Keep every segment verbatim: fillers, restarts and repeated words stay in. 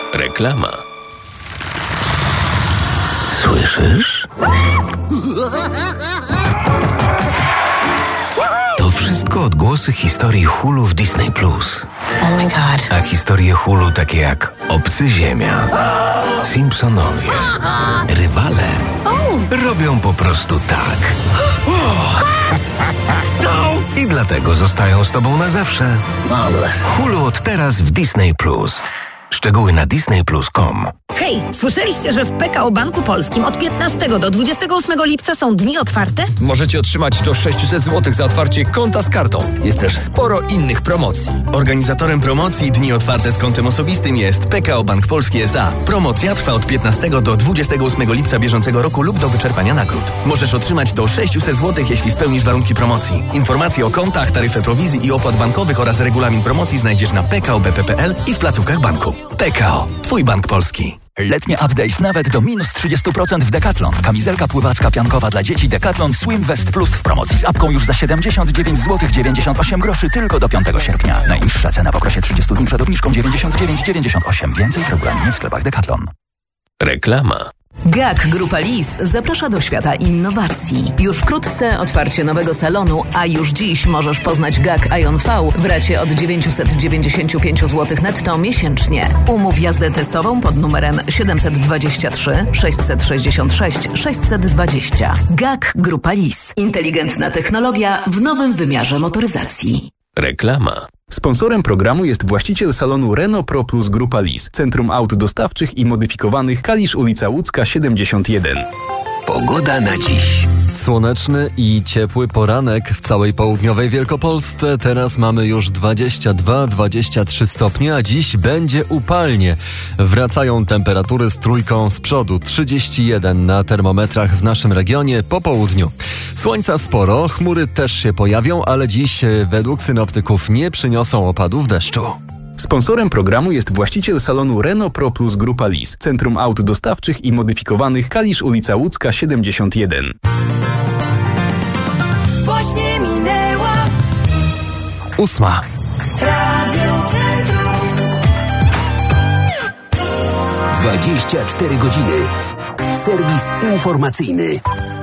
Reklama. Słyszysz? To wszystko odgłosy historii Hulu w Disney Plus. Oh my god. A historie Hulu takie jak Obcy Ziemia, Simpsonowie, Rywale robią po prostu tak. I dlatego zostają z tobą na zawsze. Hulu od teraz w Disney Plus. Szczegóły na disney plus kropka com. Hej, słyszeliście, że w P K O Banku Polskim od piętnastego do dwudziestego ósmego lipca są dni otwarte? Możecie otrzymać do sześćset złotych za otwarcie konta z kartą. Jest też sporo innych promocji. Organizatorem promocji Dni Otwarte z kontem osobistym jest P K O Bank Polski S A. Promocja trwa od piętnastego do dwudziestego ósmego lipca bieżącego roku lub do wyczerpania nagród. Możesz otrzymać do sześćset złotych, jeśli spełnisz warunki promocji. Informacje o kontach, taryfę prowizji i opłat bankowych oraz regulamin promocji znajdziesz na p k o b p kropka p l i w placówkach banku. P K O. Twój bank polski. Letnie updates nawet do minus trzydzieści procent w Decathlon. Kamizelka pływacka piankowa dla dzieci Decathlon Swim Vest Plus w promocji z apką już za siedemdziesiąt dziewięć złotych dziewięćdziesiąt osiem groszy tylko do piątego sierpnia. Najniższa cena w okresie trzydziestu dni przed obniżką dziewięćdziesiąt dziewięć dziewięćdziesiąt osiem. Więcej w regulaminie w sklepach Decathlon. Reklama. G A K Grupa Lis zaprasza do świata innowacji. Już wkrótce otwarcie nowego salonu, a już dziś możesz poznać G A K Ion V w racie od dziewięćset dziewięćdziesiąt pięć złotych netto miesięcznie. Umów jazdę testową pod numerem siedem dwa trzy sześć sześć sześć sześć dwa zero. G A K Grupa Lis. Inteligentna technologia w nowym wymiarze motoryzacji. Reklama. Sponsorem programu jest właściciel salonu Renault Pro Plus Grupa Lis, Centrum Aut Dostawczych i Modyfikowanych, Kalisz, ulica Łódzka siedemdziesiąt jeden. Pogoda na dziś. Słoneczny i ciepły poranek w całej południowej Wielkopolsce. Teraz mamy już dwadzieścia dwa dwadzieścia trzy stopnie, a dziś będzie upalnie. Wracają temperatury z trójką z przodu. trzydzieści jeden na termometrach w naszym regionie po południu. Słońca sporo, chmury też się pojawią, ale dziś według synoptyków nie przyniosą opadów deszczu. Sponsorem programu jest właściciel salonu Renault Pro Plus Grupa Lis, Centrum Aut Dostawczych i Modyfikowanych, Kalisz, ulica Łódzka siedemdziesiąt jeden. Właśnie minęła Ósma. Radio Centrum. dwadzieścia cztery godziny. Serwis informacyjny.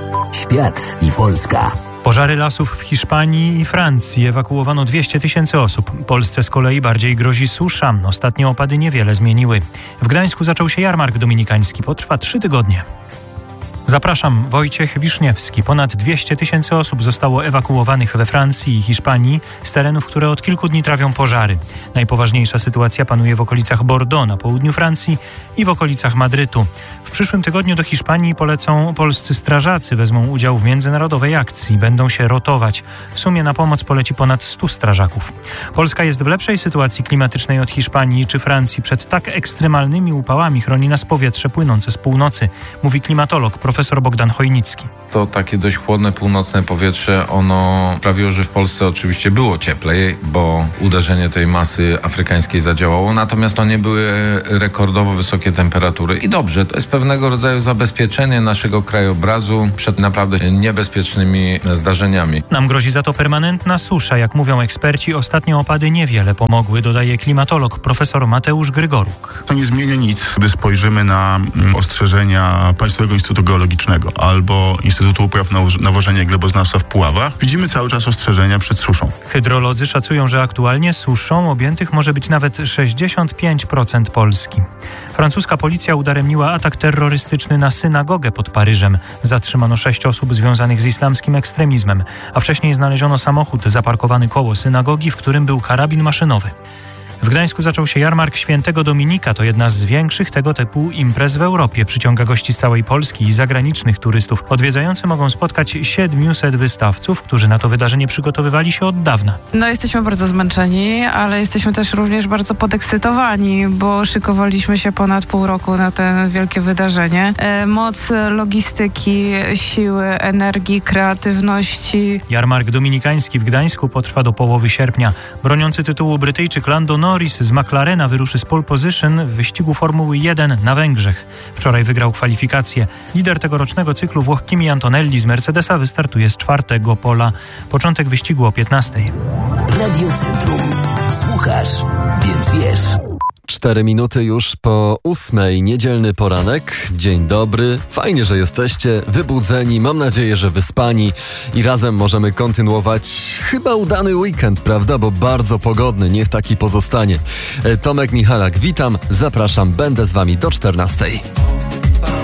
Świat i Polska. Pożary lasów w Hiszpanii i Francji. Ewakuowano dwieście tysięcy osób. Polsce z kolei bardziej grozi susza. Ostatnie opady niewiele zmieniły. W Gdańsku zaczął się jarmark dominikański. Potrwa trzy tygodnie. Zapraszam, Wojciech Wiszniewski. Ponad dwieście tysięcy osób zostało ewakuowanych we Francji i Hiszpanii z terenów, które od kilku dni trawią pożary. Najpoważniejsza sytuacja panuje w okolicach Bordeaux na południu Francji i w okolicach Madrytu. W przyszłym tygodniu do Hiszpanii polecą polscy strażacy. Wezmą udział w międzynarodowej akcji. Będą się rotować. W sumie na pomoc poleci ponad stu strażaków. Polska jest w lepszej sytuacji klimatycznej od Hiszpanii czy Francji. Przed tak ekstremalnymi upałami chroni nas powietrze płynące z północy, mówi klimatolog profesor Bogdan Chojnicki. To takie dość chłodne północne powietrze, ono sprawiło, że w Polsce oczywiście było cieplej, bo uderzenie tej masy afrykańskiej zadziałało, natomiast to nie były rekordowo wysokie temperatury. I dobrze, to jest pewnego rodzaju zabezpieczenie naszego krajobrazu przed naprawdę niebezpiecznymi zdarzeniami. Nam grozi za to permanentna susza. Jak mówią eksperci, ostatnie opady niewiele pomogły, dodaje klimatolog profesor Mateusz Grygoruk. To nie zmienia nic, gdy spojrzymy na ostrzeżenia Państwowego Instytutu Geologicznego albo Instytutu Upraw Nawożenia i Gleboznawstwa w Puławach. Widzimy cały czas ostrzeżenia przed suszą. Hydrolodzy szacują, że aktualnie suszą objętych może być nawet sześćdziesiąt pięć procent Polski. Francuska policja udaremniła atak terrorystyczny na synagogę pod Paryżem. Zatrzymano sześć osób związanych z islamskim ekstremizmem, a wcześniej znaleziono samochód zaparkowany koło synagogi, w którym był karabin maszynowy. W Gdańsku zaczął się jarmark Świętego Dominika. To jedna z większych tego typu imprez w Europie. Przyciąga gości z całej Polski i zagranicznych turystów. Odwiedzający mogą spotkać siedmiuset wystawców, którzy na to wydarzenie przygotowywali się od dawna. No jesteśmy bardzo zmęczeni, ale jesteśmy też również bardzo podekscytowani, bo szykowaliśmy się ponad pół roku na to wielkie wydarzenie. E, moc logistyki, siły, energii, kreatywności. Jarmark dominikański w Gdańsku potrwa do połowy sierpnia. Broniący tytułu Brytyjczyk Lando Norris z McLarena wyruszy z pole position w wyścigu Formuły jeden na Węgrzech. Wczoraj wygrał kwalifikacje. Lider tegorocznego cyklu Włoch Kimi Antonelli z Mercedesa wystartuje z czwartego pola. Początek wyścigu o piętnastej. Radio Centrum. Słuchasz, więc wiesz. Cztery minuty już po ósmej, niedzielny poranek. Dzień dobry, fajnie, że jesteście wybudzeni, mam nadzieję, że wyspani i razem możemy kontynuować chyba udany weekend, prawda, bo bardzo pogodny, niech taki pozostanie. Tomek Michalak, witam, zapraszam, będę z wami do czternastej.